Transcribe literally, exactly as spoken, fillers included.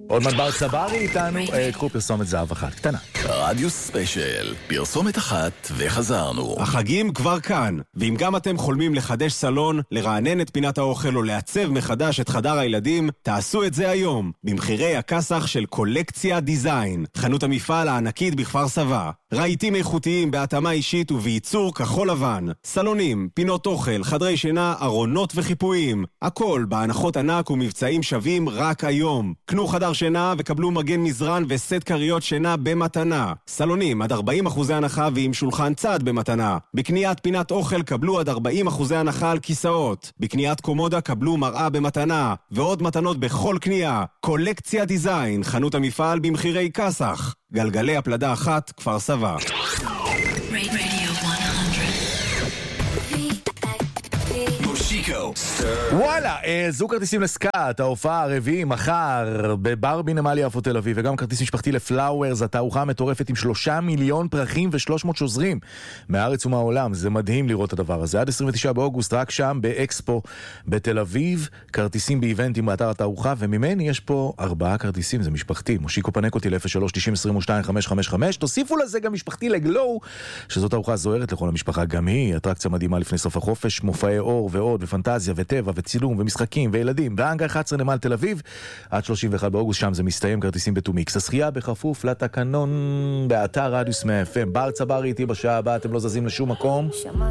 עוד מטבר צברי איתנו, קחו פרסומת זהב אחת קטנה. רדיו ספיישל, פרסומת אחת וחזרנו. החגים כבר כאן, ואם גם אתם חולמים לחדש סלון, לרענן את פינת האוכל או לעצב מחדש את חדר הילדים, תעשו את זה היום, במחירי הכסח של קולקציה דיזיין, חנות המפעל הענקית בכפר סבא. רהיטים איכותיים בהתאמה אישית ובייצור כחול לבן, סלונים, פינות אוכל, חדרי שינה, ארונות וחיפויים, הכל בהנחות ענק ומבצעים שווים רק היום. קנו חדר שינה וקבלו מגן מזרן וסט קריות שינה במתנה. סלונים עד ארבעים אחוז הנחה ועם שולחן צד במתנה. בקניית פינת אוכל קבלו עד ארבעים אחוז הנחה על כיסאות. בקניית קומודה קבלו מראה במתנה. ועוד מתנות בכל קנייה. קולקציה דיזיין, חנות המפעל במחירי כסח. גלגלי הפלדה אחת, כפר סבא. וואלה, זוג כרטיסים לסקאט, ההופעה הרביעי מחר בבר בנמל יפו תל אביב, וגם כרטיס משפחתי לפלאוורס, התערוכה המטורפת עם שלושה מיליון פרחים ושלוש מאות שוזרים מהארץ ומהעולם. זה מדהים לראות את הדבר הזה. עד עשרים ותשעה באוגוסט, רק שם באקספו בתל אביב, כרטיסים באיבנטים באתר התערוכה, וממני יש פה ארבעה כרטיסים, זה משפחתי. מושיקו פנק אותי ל-אפס שלוש תשעים עשרים ושתיים חמש חמש חמש. תוסיפו לזה גם משפחתי לגלו, שזאת תערוכה זוהרת לכל המשפחה, גם היא אטרקציה מדהימה לפני סוף החופש, מופעי אור ועוד ופנטזיה וטבע וצילום ומשחקים וילדים, והאנגר אחת עשרה נמל תל אביב עד שלושים ואחד באוגוסט, שם זה מסתיים, כרטיסים בטומיקס. הזכייה בכפוף לתקנון באתר רדיוס מאה אף אם. בר צברי איתי בשעה הבאה, אתם לא זזים לשום מקום.